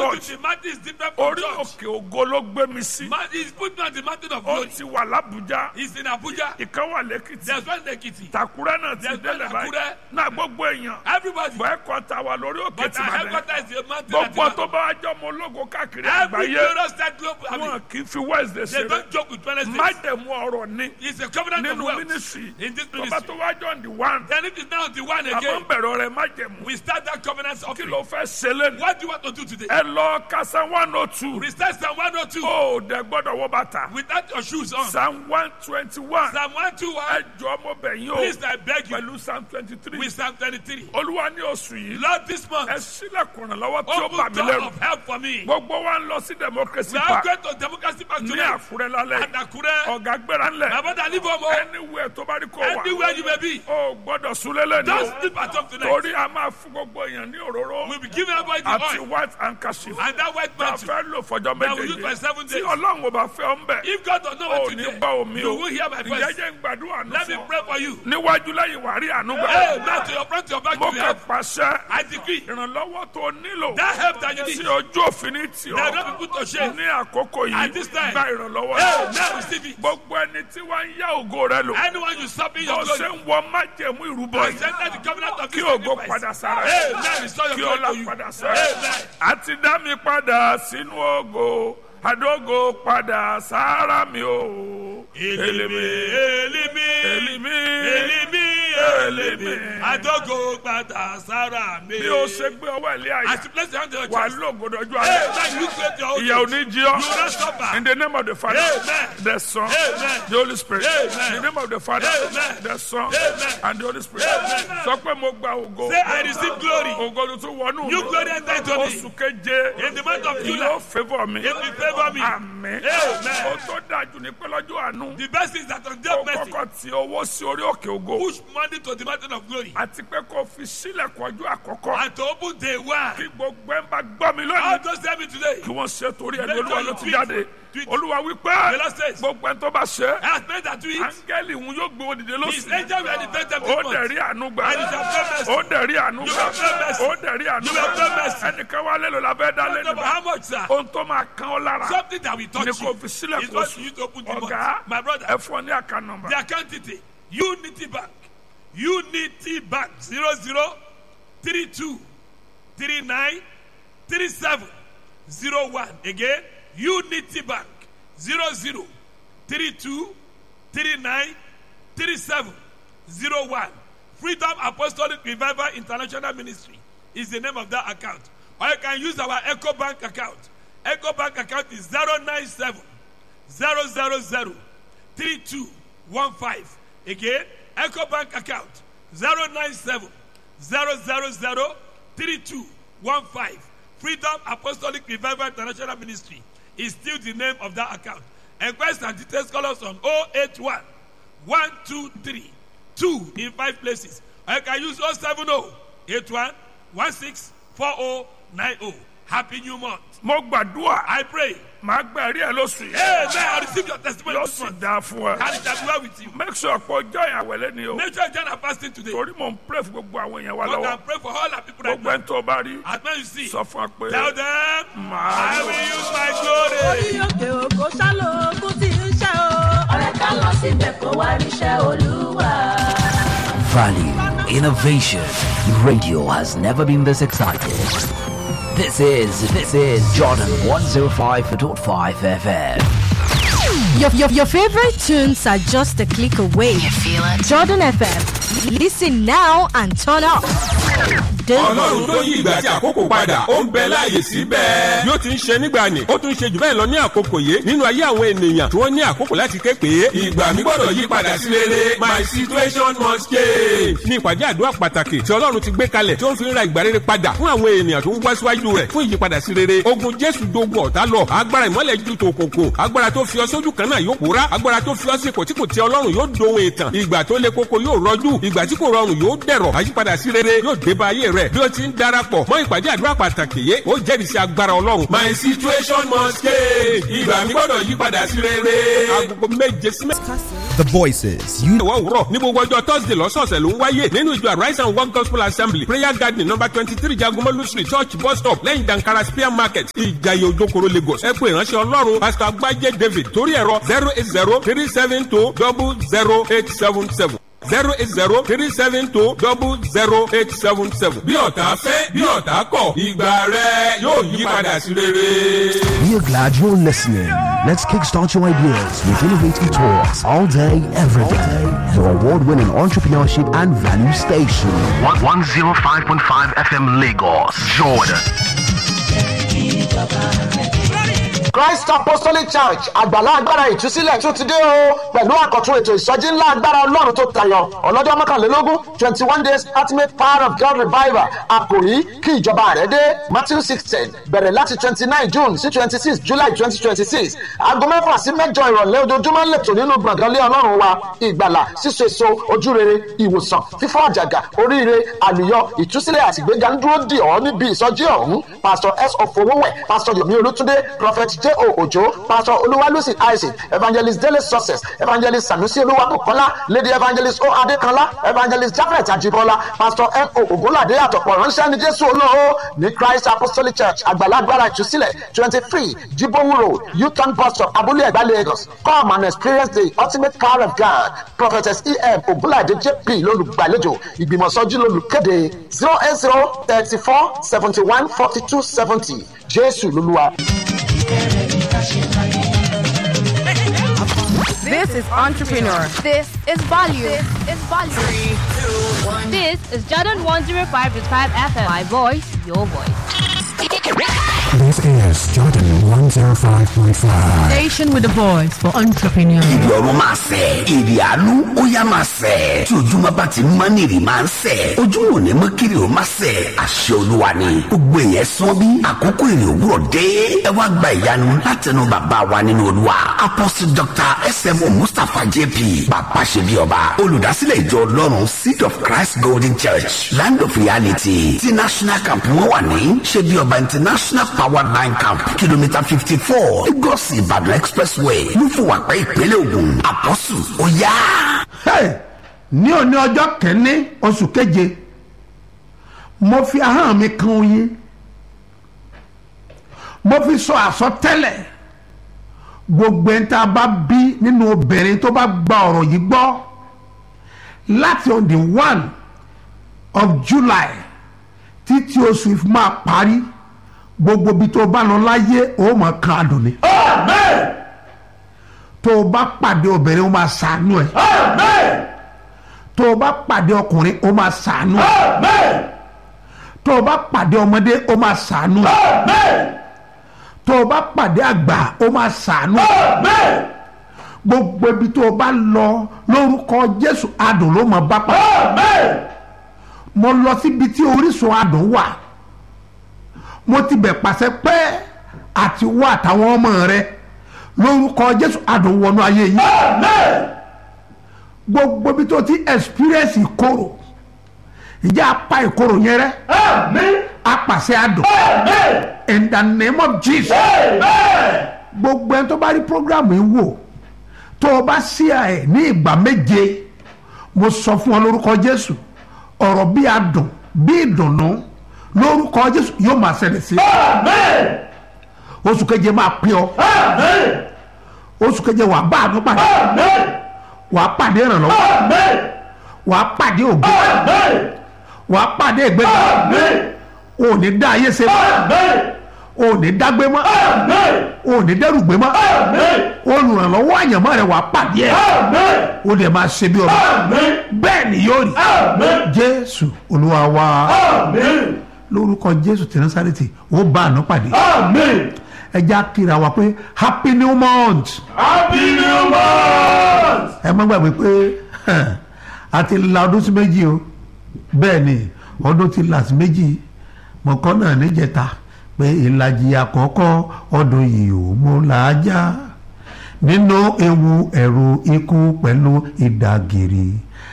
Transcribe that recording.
church. The mountain is different from Orí church. òkè ògo ló gbé mi sí. He's put me on the mountain of Ó glory. ti wà l'Abuja. He's in Abuja. Ìkan wà l'Èkìtì. There's one in Ekiti. Tàkúrẹ́ náà ti There's one in délẹ̀ báyìí. Àkúrẹ́. Náà gbogbo èèyàn. Everybody. Bọ̀ ẹ̀kọ́ ta wà lórí òkè But tí our màá bẹ̀. headquarters is a mountain. Gbogbo tó bá wá jọ ọmọ ológo káàkiri Every àgbáyé. glorious that globe. I mean, Wọn kì í fi Wednesday they ṣeré. don't joke with Wednesdays. Májẹ̀mú ọ̀rọ̀ ni It's a covenant of nínú wealth. ministry. In this Tó bá ministry. tó wá jọ on the one. Then it is now the one Àmọ́ again. ń bẹ̀rẹ̀ ọ̀rẹ́ májẹ̀mú. We start that covenant Kí offering. ló fẹ́ ṣe lẹ́nu? What do you want to do today? Ẹ lọ ka Psalm 102. We start Psalm 102 Ó dẹ̀ gbọ́dọ̀ wọ bàtà. without your shoes on. Psalm 121. Psalm 121. Ẹ jọ ọmọ bẹ̀yìn o. Please, I beg you. Pẹ̀lú Psalm 23. With Psalm 23. Olúwa ní oṣù yìí. Lord, this month, Ẹ sílẹ̀kùn ìrànlọ́wọ́ tí ó bà open mí door lẹ́rù. of help for me. Gbogbo wa ń lọ sí democracy We are park going to Democracy Park ní today. Àkúrẹ́ lálẹ́. At Akure. Ọ̀gá gbéra ńlẹ̀. My brother, leave home. Oh. Anywhere tó bá rí kó wà. Anywhere you may be. O gbọ́dọ̀ súnlé lẹ́nu. Just sleep at home tonight. Torí a máa fún gbogbo èèyàn ní òróró. We'll be giving everybody the Àti oil. white handkerchief. And that white Tá a mantle. fẹ́ lò fọjọ́ That we use for méjèèjì. 7 Tí days. Ọlọ́run ò bá fẹ́ ọ ń bẹ̀. If God does not O want ní you there, gbọ́ omi you o. will hear my voice. Ìjẹ́jẹ́ ń gbàdúrà nù Let me fún ọ. pray for you. Níwájú lẹ́yìn wàá rí àánú gbà. Hey, now to your front, to your back, Mo to your kàn help. pàṣẹ. I decree Ìrànlọ́wọ́ tó nílò. that help that you Tí need. ojú òfin ní tì That ọ́. don't be put to shame. Ní àkókò yìí. At this time. Gba ìrànlọ́wọ́. Hey, now receive it. Gbogbo ẹni tí wọ́n ń yá ògo rẹ lò. Anyone you stopping your Bó glory. ṣe ń wọ májẹ̀mú ìrúbọ I yìí. enter the covenant of Kí this ògo sacrifice. padà sára. Hey, now restore your Kí glory ọlá to you. padà sára. Amen. Àti dá mi padà sínú ògo. Àdógò padà sára mi o. Elimi, elimi, Elimi. elimi, elimi. Adogo gbada sára mi. Bí o ṣe gbé ọwọ́ ilé ayé. As you place your hand on your Wà chest. lóògùdọ̀jú Hey, alẹ́. man, you create your own. Ìyà ò ní jí ọ́. You will not suffer. In the name of the Father, Amen. the Son, Amen. the Holy Spirit. Amen. In the name of the Father, Amen. the Son, Amen. and the Holy Spirit. Amen. Sọ pé mo gba ògo. Say, I receive glory. Ògo tuntun wọnú New glory enter into me. Oṣù keje. In the month of July. Yóò favour mi. If you favor me. Àmín. Amen. Ó tó dájú ní pé lọ́jọ́ àánú. The best is that on day Ó of mercy, kọ́kọ́ ti owó sí orí òkè ògo. push money to the mountain of glory. Àti pé kò fi sílẹ̀kùn ọjọ́ àkọ́kọ́. And to open day one. Kí gbogbo ẹ̀ ń bá gbọ́ mi How lónìí. does that be today? Kí wọ́n ṣe torí ẹni Make Olúwa sure ló you ti tweet. jáde. Tweet. Olúwa The wípé Lord says, gbogbo ẹni tó bá ṣe. I have made that tweet. Áńgẹ́lì òun yóò gbé wọn dìde His lóṣù. angel will defend them Ó this dẹ̀ month. rí àánú gbà. And he shall pay mercy. Ó dẹ̀ rí àánú You gbà. will pay mercy. Ó dẹ̀ rí àánú You will gbà. pay mercy. Ẹnìkan wá lélo la fẹ́ dá Don't know lẹ́nu about bá. how much, sir? Ohun tó máa kán ọ lára. Something that will touch Ní you. kò fi sílẹ̀ It's kó what sùn. you use to open the month. Ọ̀gá My brother, ẹ fún ọ ní àká nọ́mbà. the account detail. Unity Bank. Unity Bank. 0032 39 37 01. Again, Unity Bank. 0032 39 37 01. Freedom Apostolic Revival International Ministry is the name of that account. Or you can use our Echo Bank account. Echo Bank account is 097 000 3215. Again, Echo Bank account 097 000 3215. Freedom Apostolic Revival International Ministry is still the name of that account. Enquest and details call us on 081 123 2 in 5 places. Or you can use 070 81 16 4090. Happy New Month. Mo gbàdúrà. I pray. Màá gbà ẹ̀rí ẹ̀ lóṣù yìí. Amen. I receive your testimony Yóò this sì month. dáa fún ẹ. And it shall be well with you. Make sure pé ọjọ́ ìyàwó ẹlẹ́ni o. Make sure you join our fasting today. Torí mò ń pray fún gbogbo àwọn èèyàn wa God lọ́wọ́. can pray for all our people right Gbogbo now. ẹni tó bá rí. As men you see, Sọ fún wa pé. tell them, Màá I lò. will use my glory. Orí òkè ògo ṣálóògùn tí ń ṣe o. Ọ̀rẹ́ ká lọ síbẹ̀ kó wá ríṣẹ́ Olúwa. Value, innovation. Radio has never been this excited. This is Jordan 105.5 FM. Your favorite tunes are just a click away. You feel it? Jordan FM. Listen now and turn up. Ọlọ́run tó yí ìgbà àti àkókò padà ó ń bẹ láàyè síbẹ̀. bí ó ti ń ṣe nígbà ni ó tún ṣe jù bẹ́ẹ̀ lọ ní àkókò yìí nínú ayé àwọn ènìyàn tí wọ́n ní àkókò láti ké pé ìgbà mi gbọ́dọ̀ yí padà sí rere my situation must change. ní ìpàdé àdúrà pàtàkì tí Ọlọ́run ti gbé kalẹ̀ tí ó ń fi ń ra ìgbà rere padà fún àwọn ènìyàn tó ń wá síwájú rẹ̀ fún ìyípadà sí rere. ogun Jésù dogun ọ̀tá lọ agbára ìmọ́lẹ̀ ju tòkòkò agbára tó fi ọ sójú kan náà yóò pòórá agbára tó fi ọ sí ipò tí kò tẹ́ Ọlọ́run yóò dohun ìtàn ìgbà tó le koko yóò rọjú ìgbà tí kò rọrùn yóò dẹ̀rọ̀ àyípadà sí rere yóò dé bá ayé rẹ̀ bí ó ti ń darapọ̀ mọ́ ìpàdé àdúrà pàtàkì yìí ó jẹ́rìí sí agbára Ọlọ́run. my situation must change ìgbà mi gbọ́dọ̀ yí padà sí rere. agogo méje sí mẹ́ta. The voices you ìwọ òwúrọ̀ ní gbogbo ọjọ́ Thursday lọ́sọ̀ọ̀sẹ̀ ló ń wáyé nínú ìjọ Arise and Work Gospel Assembly Prayer Garden number 23 Jagomolu Street Church bus stop lẹ́yìn Dankara Spear Market Ìjàyè Òjòkòrò Lagos. Ẹ pé ìránṣẹ́ Ọlọ́run Pastor Agbájé David torí ẹ̀rọ 08037200877. 08037200877. Bí ọ̀tá fẹ́ bí ọ̀tá kọ̀ ìgbà rẹ yóò yí padà sí rere. We are glad you're listening. Let's kickstart your ideas with innovative talks all day, every day. Your award-winning entrepreneurship and value station. 105.5 FM Lagos, Jordan. Christ Apostolic Church àgbàlá agbára ìtúsílẹ̀ tún ti dé o pẹ̀lú àkọ́tún ètò ìsọjí ńlá agbára Ọlọ́run tó tayọ ọlọ́jọ́ mọ́kànlélógún 21 days ultimate power of God revival àkòrí kí ìjọba rẹ̀ dé Matthew 16 bẹ̀rẹ̀ láti 29 June sí 26 July 2026 aago 6 sí 8 ìrọ̀lẹ́ ojoojúmọ́ lẹ́tọ̀ nínú gbọ̀ngàn Ọlọ́run wa ìgbàlà síso èso ojúrere ìwòsàn fífọ́ àjàgà oríire àlùyọ ìtúsílẹ̀ àti ìgbéga ń dúró dì ọ́ níbi ìsọjí ọ̀hún Pastor S. Ofowówẹ̀ Pastor Yomi Olútúndé Prophet J.O. Ojo, Pastor Oluwalusi Isaac, Evangelist Dele Success, Evangelist Sanusi Oluwabukola, Lady Evangelist O. Adekanla, Evangelist Jafet Ajibola, Pastor M. O. Ogolade àtọ̀pọ̀ ránṣẹ́ ní Jésù olóò ní Christ Apostolic Church, Àgbàlagbára Ìtúsílẹ̀, 23, Jibowu Road, U-turn bus stop, Abúlé Ẹ̀gbá Lagos. Come and experience the ultimate power of God. Prophetess E.M. Ogolade J.P. lolùgbàlejò, ìgbìmọ̀sọ́jú lolùkéde 08034714270. Jésù lolúwa. This is Entrepreneur. This is Value. This is Value. 3, 2, 1. This is Jordan 105.5 FM. My voice, your voice. This is Jordan 105.5. Station with a voice for entrepreneurs. Ìrọ̀rùn máa sẹ̀, èrè àánú ó yá máa sẹ̀. Tí ojúmọ́ bá ti mọ́ ní èrè máa ń sẹ̀. Ojúmọ́ ò ní mọ́ kiri ò máa sẹ̀. Àṣẹ Olúwa ni. Gbogbo èèyàn sán bí àkókò èrè òwúrọ̀ dé. Ẹ wá gba ìyanu látẹnu bàbá wa nínú Olúwa. Apostle Dr. S.M.O. Mustapha J.P. Bàbá ṣe bí ọba. Olùdásílẹ̀ ìjọ Ọlọ́run Seed of Christ Golden Church Land of Reality. Ti National Camp wọ́n wà ní ṣe bí ọba International Power Line Camp kìlómítà 54 Lagos Ìbàdàn Expressway Lúfùwàpẹ́ ìpínlẹ̀ Ògùn. Àpọ́sù ó yá. Ní òní ọjọ́ kẹ́ni oṣù keje mo fi ahọ́n mi kan oyin mo fi sọ àsọtẹ́lẹ̀ gbogbo ẹni tá a bá bí nínú obìnrin tó bá gba ọ̀rọ̀ yìí gbọ́ láti on the 1 of July títí oṣù ìfún máa parí gbogbo bí tó bá lọ láyé ó máa kan àdùn ni. Amen. Tó o bá pàdé obìnrin ó máa ṣàánú ẹ. Amen. Tó o bá pàdé ọkùnrin ó máa ṣàánú ẹ. Amen. Tó o bá pàdé ọmọdé ó máa ṣàánú ẹ. Amen. Tó o bá pàdé àgbà ó máa ṣàánú ẹ. Amen. Gbogbo ibi tó o bá lọ lórúkọ Jésù adùn ló máa bá pa. Amen. Mo lọ síbi tí orísun adùn wà mo ti bẹ̀ pàṣẹ pé àti wá àtàwọn ọmọ rẹ lórúkọ Jésù adùn wọnú ayé yìí. Amen. Gbogbo bí tó ti experience ìkorò ìjà apá ìkorò yẹn rẹ. Amen. Apàṣẹ adùn. Amen. In the name of Jesus. Amen. Gbogbo ẹni tó bá rí program yìí wò tó o bá sí ẹ ní ìgbà méje mo sọ fún ọ lórúkọ Jésù ọ̀rọ̀ bí adùn bí ìdùnnú lórúkọ Jésù yóò máa ṣẹlẹ̀ sí. Amen. Oṣù keje máa pín ọ. Amen. Oṣù keje wà bá àánú pàdé. Amen. Wà pàdé ìrànlọ́wọ́. Amen. Wà pàdé ògo. Amen. Wà pàdé ìgbéga. Amen. O ní dá ayé ṣe mọ́. Amen. O ní dágbé mọ́. Amen. O ní dẹ́rùgbé mọ́. Amen. Olùrànlọ́wọ́ àyànmọ́ rẹ̀ wà pàdé ẹ̀. Amen. O dẹ̀ máa ṣe bí ọba. Amen. Bẹ́ẹ̀ ni yóò rí. Amen. Jésù Olúwa wa. Amen. Lórúkọ Jésù ti Násárẹ́tì ó bá àánú pàdé. Amen. Ẹ já kíra wa pé happy new month. Happy new month. Ẹ má gbàgbé pé a ti la ọdún sí méjì o bẹ́ẹ̀ ni ọdún ti là sí méjì mọ̀kọ́ náà níjẹta pé ìlàjì àkọ́kọ́ ọdún yìí ò mú làájá nínú ewu ẹ̀rù ikú pẹ̀lú ìdàgìrì